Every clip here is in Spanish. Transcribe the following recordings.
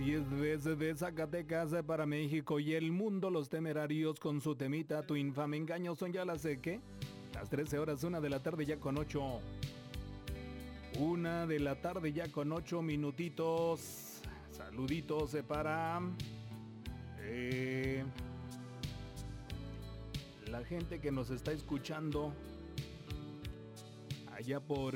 Así es, desde Zacatecas para México y el mundo, los Temerarios con su temita Tu infame engaño. Son ya las, ¿qué? Las 13 horas, 1 de la tarde ya con 8. 1 de la tarde ya con 8 minutitos. Saluditos para la gente que nos está escuchando allá por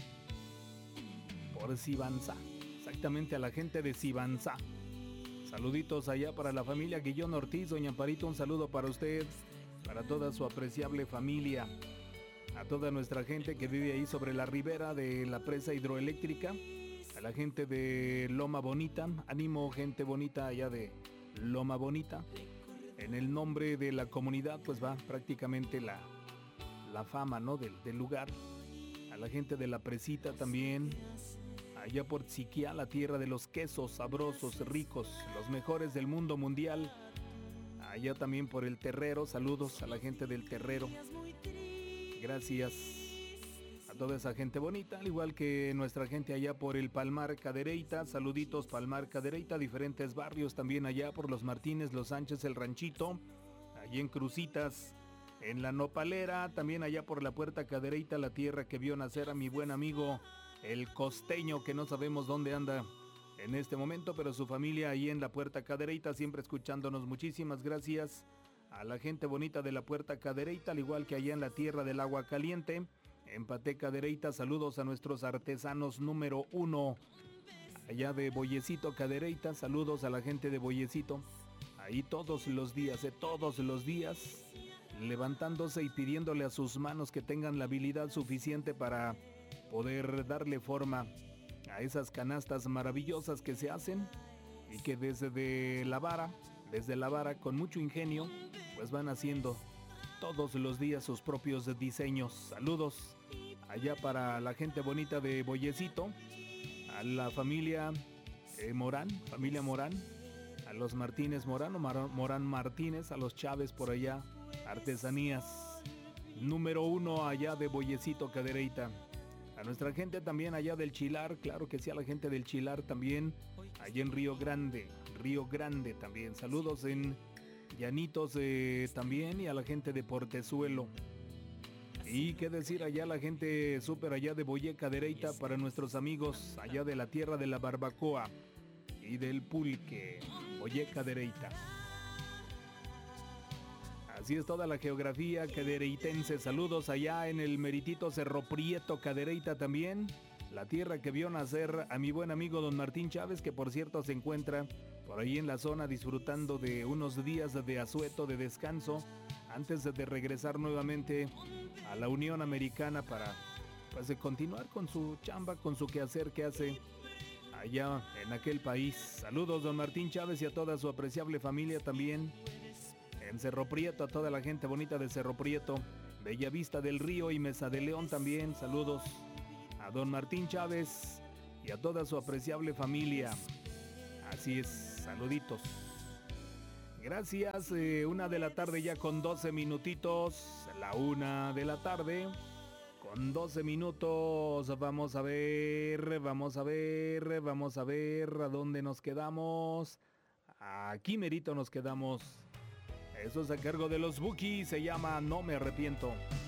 Sibanza. Exactamente, a la gente de Sibanza. Saluditos allá para la familia Guillón Ortiz. Doña Amparito, un saludo para usted, para toda su apreciable familia, a toda nuestra gente que vive ahí sobre la ribera de la presa hidroeléctrica, a la gente de Loma Bonita. Ánimo, gente bonita allá de Loma Bonita. En el nombre de la comunidad pues va prácticamente la fama, ¿no?, del lugar. A la gente de la presita también, allá por Tziquiá, la tierra de los quesos sabrosos, ricos, los mejores del mundo mundial. Allá también por el Terrero, saludos a la gente del Terrero. Gracias a toda esa gente bonita, al igual que nuestra gente allá por el Palmar Cadereyta. Saluditos Palmar Cadereyta, diferentes barrios también allá por los Martínez, los Sánchez, el Ranchito, allí en Cruzitas, en la Nopalera, también allá por la Puerta Cadereyta, la tierra que vio nacer a mi buen amigo el Costeño, que no sabemos dónde anda en este momento, pero su familia ahí en la Puerta Cadereyta, siempre escuchándonos. Muchísimas gracias a la gente bonita de la Puerta Cadereyta, al igual que allá en la tierra del Agua Caliente, en Paté Cadereyta. Saludos a nuestros artesanos número 1 allá de Boyecito Cadereyta. Saludos a la gente de Boyecito, ahí todos los días, levantándose y pidiéndole a sus manos que tengan la habilidad suficiente para poder darle forma a esas canastas maravillosas que se hacen y que desde la vara con mucho ingenio pues van haciendo todos los días sus propios diseños. Saludos allá para la gente bonita de Boyecito, a la familia Morán, a los Martínez Morán o Morán Martínez, a los Chávez por allá, artesanías número 1 allá de Boyecito Cadereyta. A nuestra gente también allá del Chilar, claro que sí, a la gente del Chilar también, allá en Río Grande también. Saludos en Llanitos también, y a la gente de Portezuelo. Y qué decir allá la gente súper allá de Boyé Cadereyta, para nuestros amigos allá de la tierra de la barbacoa y del pulque, Boyé Cadereyta. Así es toda la geografía cadereitense. Saludos allá en el meritito Cerro Prieto Cadereyta también, la tierra que vio nacer a mi buen amigo don Martín Chávez, que por cierto se encuentra por ahí en la zona disfrutando de unos días de asueto, de descanso, antes de regresar nuevamente a la Unión Americana para pues continuar con su chamba, con su quehacer que hace allá en aquel país. Saludos don Martín Chávez y a toda su apreciable familia también en Cerro Prieto, a toda la gente bonita de Cerro Prieto, Bellavista del Río y Mesa de León también. Saludos a don Martín Chávez y a toda su apreciable familia. Así es, saluditos. Gracias, 1 de la tarde ya con 12 minutitos, la 1 de la tarde con 12 minutos. Vamos a ver a dónde nos quedamos. Aquí merito nos quedamos. Eso es a cargo de los Buki, se llama No Me Arrepiento.